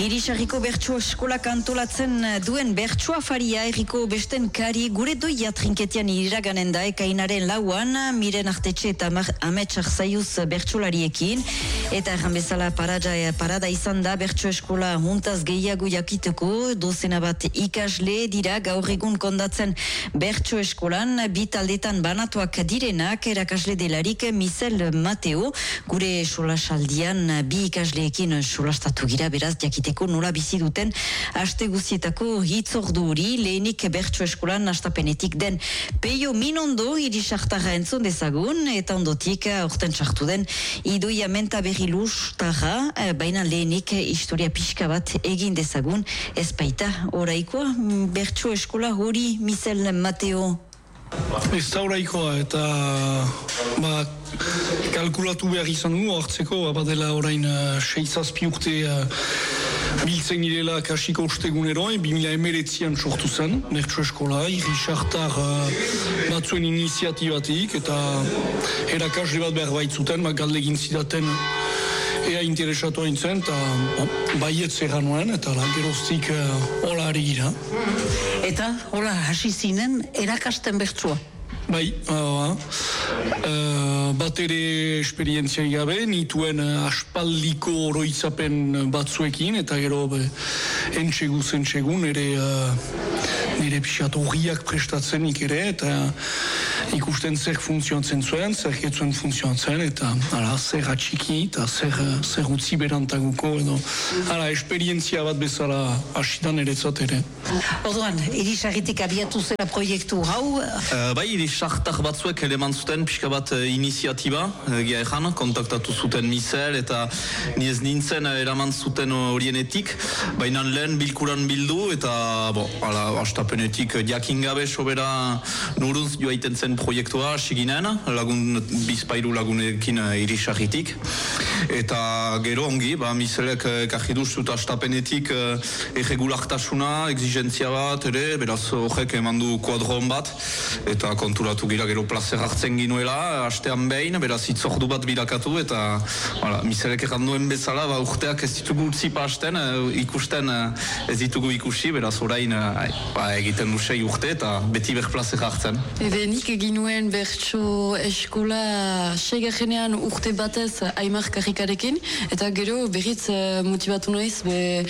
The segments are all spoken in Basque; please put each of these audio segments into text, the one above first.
Irisarriko bertso eskolak antolatzen duen bertso afaria erriko besten kari gure doia trinketian iraganen da ekainaren lauan, Miren Artetxe eta Amets Arzaiuz bertsolariekin, eta erran bezala parada izan da bertso eskola juntaz gehiago jakiteko, dozena bat ikasle dira gaur egun kondatzen bertso eskolan, bi taldetan banatuak direnak, erakasle delarik Michel Mateo, gure solasaldian bi ikasleekin solastatu gira, beraz jakiteko nola bizi duten aste guzietako hitzordu hori, lehenik bertso eskolan astapenetik den Peio Minondo irisartara entzun dezagun, eta ondotik orten sartu den Idoia Menta berri lustarra, baina lehenik historia pixka bat egin dezagun, ez baita oraikoa bertso eskola hori Michel Mateo. Ez da oraikoa, eta kalkulatu behar izan du, hartzeko, badela orain 6-7 urte biltzen girela kasiko osteguneroa, 2019an sortu zen, bertso eskola, irisartar batzuen iniziatibatik, eta erakasle bat behar baitzuten, galde egin zidaten ea interesatu hain zen, eta baiet zerra nuen, eta geroztik hola ari gira. Eta hola hasi zinen erakasten bertsua? Bai, bat ere esperientzia gabe, nituen aspaldiko oroitzapen batzuekin, eta gero entxegu nire pixat horriak prestatzen ere, eta ikusten zer funtzionatzen zuen, zer getzuen funtzionatzen, eta zer atxiki, eta zer utzi berantaguko, edo esperientzia bat bezala asidan eretzat ere. Orduan, irisarritik abiatu zera proiektu hau? Bai, irisartar batzuek eleman zuten, pixka bat iniziatiba, egia ezan, kontaktatu zuten Michel, eta ni ez nintzen eraman zuten horienetik, baina lehen bilkuran bildu, eta astapenetik jakin gabe sobera nuruz joaiten zen proiektua siginen, bizpairu lagunekin irisarritik, eta gero ongi, Michelek kajiduz zut astapenetik irregulartasuna, exigentzia bat, ere, beraz horrek eman du kuadron bat, eta konturatu gira gero plazer hartzen ginuela, astean behin, beraz itzordu bat bilakatu, eta Michelek erranduen bezala, urteak ez ditugu utzipa hasten, ikusten ez ditugu ikusi, beraz orain egiten du 6 urte, eta beti plazer hartzen. Nik egin nuen bertso eskola 6 urte batez Aimar Karrikarekin, eta gero berriz motibatu noiz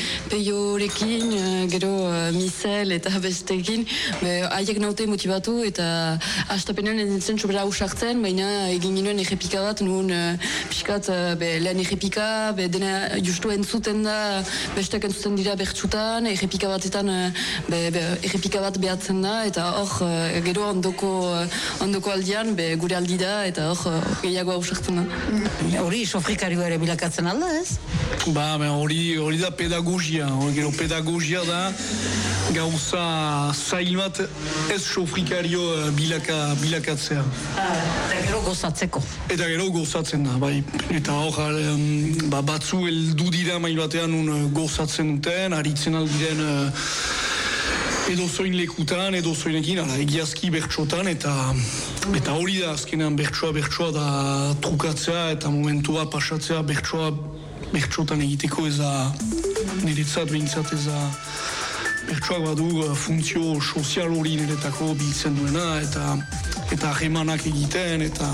Peiorekin, gero Michel eta bestekin, haiek naute motibatu, eta astapenean ez nintzen sobera usartzen, baina egin ginoen errepika bat, nuen piskat lehen errepika, dena justu entzuten da, besteak entzuten dira bertsutan, errepika batetan errepika bat behatzen da, eta hor gero ondoko aldian gure aldi da, eta hor gehiagoa usartzen da. Hori sofrikario ere bilakatzen alda, ez? Hori da pedagogia, gero pedagogia da gauza zail bat ez sofrikario bilakatzea. Eta gero gozatzeko. Eta gero gozatzen da, bai. Eta hor, batzu heldu dira mai batean gozatzen duten, aritzen aldiren edozoin lekutan, edozoinekin, egiazki bertsotan, eta hori da azkenean bertsoa da trukatzea, eta momentua pasatzea bertsotan egiteko ez da, niretzat behintzat ez da, bertsoak badu funtzio sozial hori niretako biltzen duena, eta harremanak egiten, eta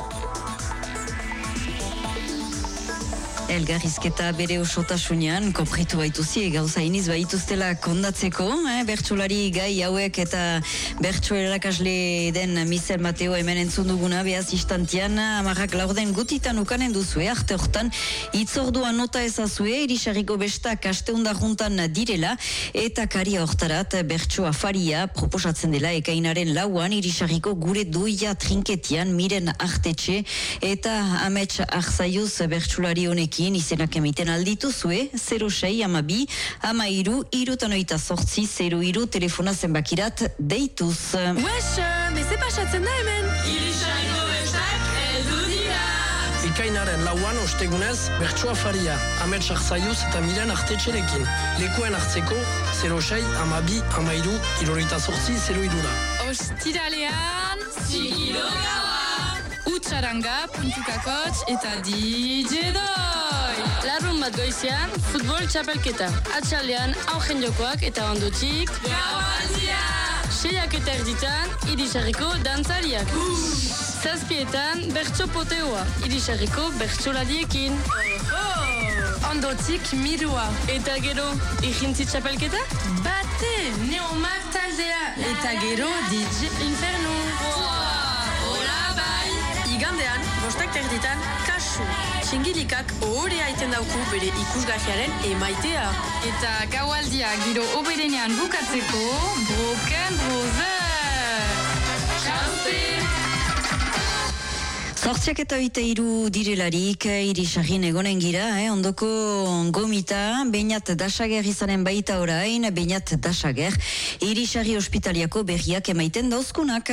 Elgarrizketa bere osotasunean konpritu baituzi, gauza iniz baituztela kondatzeko, bertsolari gai hauek eta bertso erakasle den Michel Mateo hemen entzun duguna, behaz istantian, amarrak laurden gutitan ukanen duzue, arte hortan, itzordua nota ezazue, irisarriko bestak asteunda juntan direla, eta kari hortarat bertso afaria proposatzen dela ekainaren lauan, irisarriko gure doia trinketian, Miren Artetxe, eta Amets Arzaiuz bertsolari honekin, izenak emiten alditu zue, 06 12 13 03 telefona zenbakirat deituz. Wesh, meze pasatzen da hemen? Irisarriko bestak heldu dira! Ekainaren lauan ostegunez, bertso afaria, Amets Arzaiuz eta Miren Artetxerekin. Lekuen hartzeko, 06 12 13 03 Ostiralean, Zigido gaua! Utsaranga, Puntukakots eta DJ Doi! Larrun bat goizean, futbol txapelketa. Atxaldean, augen jokoak eta ondotik... Gaualdia! 6:30 Irisarriko dantzariak. Zazpietan, bertso poteoa. Irisarriko bertsolariekin. Ondotik mirua. Eta gero, irrintzi txapelketa? Bate, neomak taldea. Eta gero DJ Inferno. Hola bai! Igandean, 5:30 kasu. Txingilikak ohorea iten dauku bere ikusgahiaren emaitea. Eta gaualdia giro oberenean bukatzeko, Broken Brother! Txauzi! 8:03 direlarik Irisarrin egonen gira, ondoko gomita, Beñat Dasager izanen baita orain, Beñat Dasager, Irisarri ospitaliako berriak emaiten dauzkunak.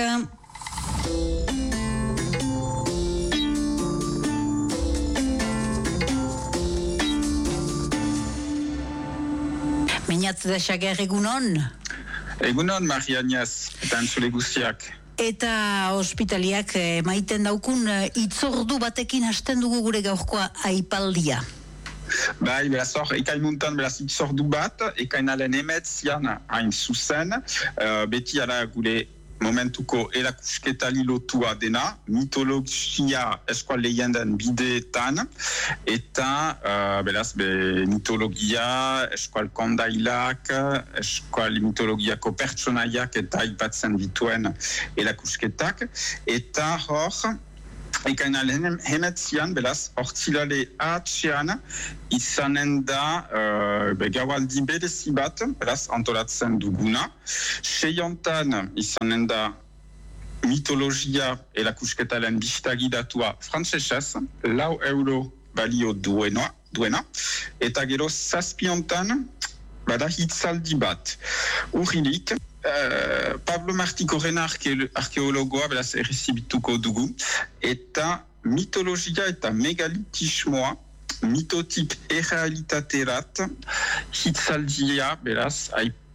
Beñat Dasager, egunon? Egunon, Maria Agnès, eta entzule guztiak. Eta ospitaliak maiten daukun itzordu batekin hasten dugu gure gaurkoa aipaldia. Bai, beraz hor, ekain muntan beraz itzordu bat, ekain alen emetzian hain zuzen, beti ara gure momentuko erakusketali lotua dena, mitologia eskual lehienden bideetan, eta beraz mitologia, eskual kondailak, eskual mitologiako pertsonaiak eta aipatzen dituen erakusketak, eta hor, ekainalen hemetzian, beraz, hortzilale atxean, izanen da gaualdi berezi bat, beraz, antolatzen duguna. Seiontan izanen da mitologia erakusketalen bistagidatua frantsesez, €4 balio duena, eta gero zazpiontan, bada hitzaldi bat. Urrilik, Pablo Martikorena arkeologoa beraz errezibituko dugu, eta mitologia eta megalitismoa, mitotip errealitaterat, hitzaldia beraz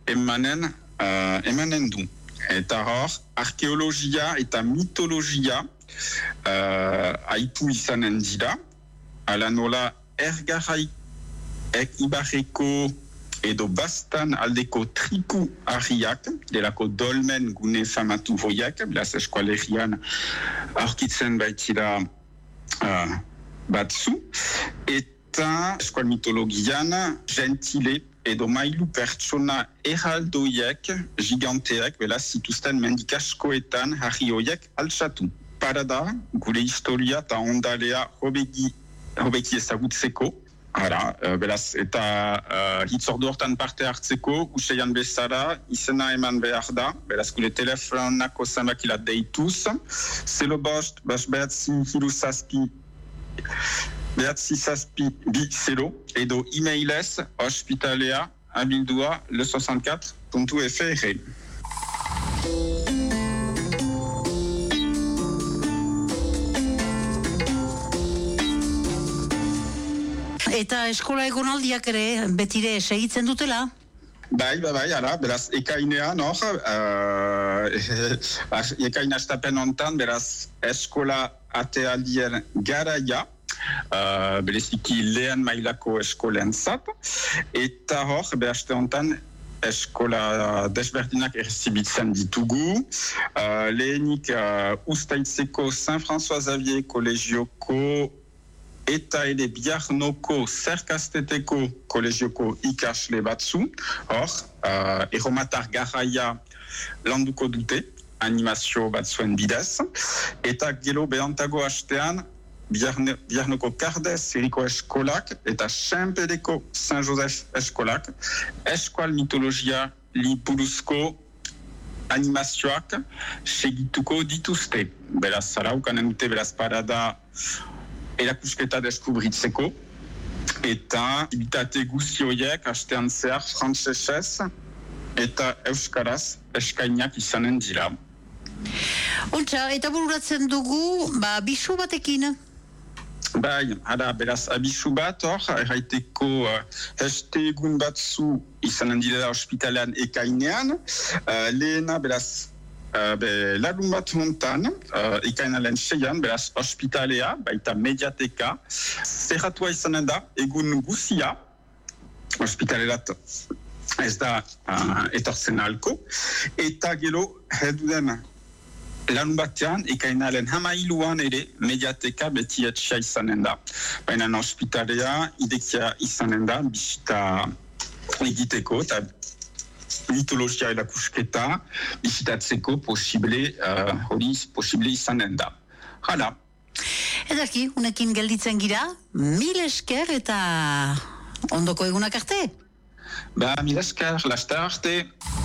emanen du. Eta hor, arkeologia eta mitologia aipu izanen dira, ala nola ergarraik ibarreko edo bastan aldeko triku harriak, delako dolmen gune famatu voiak, beraz eskualerian aurkitzen baitira batzu, eta eskual mitologian gentile edo mailu pertsona erraldoiek, giganteak, beraz zituzten mendikaskoetan harri hoiek altsatu. Parada, gure historia eta ondalea hobeki ezagutzeko, beraz, eta hitzordu hortan parte hartzeko, useian bezala, izena eman behar da, beraz, gure telefonako zenbakila deituz, zelo bost, behatzi hiru zazpi, behatzi zazpi bi zelo, edo e-mailez, hospitalea, abildua, le64.fr. Eta eskola egonaldiak ere betire segitzen dutela? Bai, ara, beraz, ekainean hor, ekain astapen hontan, beraz, eskola atealdien garaia, bereziki lehen mailako eskolen zat, eta hor, behaste hontan, eskola desberdinak errezibitzen ditugu, lehenik ustaitzeko Saint-François Xavier kolegioko eta ere biarnoko zerkasteteko kolegioko ikasle batzu, hor, erromatar garaia landuko dute, animazio batzuen bidez, eta gero behantago hastean, biarnoko kardez zeriko eskolak, eta Saint-Pédeko Saint-Joseph eskolak, eskual mitologia buruzko animazioak segituko dituzte. Beraz, zara ukanen dute, beraz, parada erakusketa deskubritzeko, eta ibitate guztioiek hastean zehar frantsesez eta euskaraz eskainak izanen dira. Ontsa, eta bururatzen dugu, bisu batekin? Bai, beraz, abisu bat hor, erraiteko hestegun batzu izanen dira ospitalean ekainean, lehena, beraz, larun bat hontan, ikainalen 6an, beraz, ospitalea, baita mediateka, zerratua izanen da, egun guzia, ospitalerat ez da etortzen ahalko, eta gero, heduden larun batean, ikainalen 13an ere, mediateka beti etxea izanen da. Baina ospitalea, idekia izanen da, bisita egiteko, eta mitologia erakusketa bizitatzeko posible izanen da. Hala. Edaki, unekin gelditzen gira, 1000 esker eta ondoko egunak arte? Ba, 1000 esker, laster arte.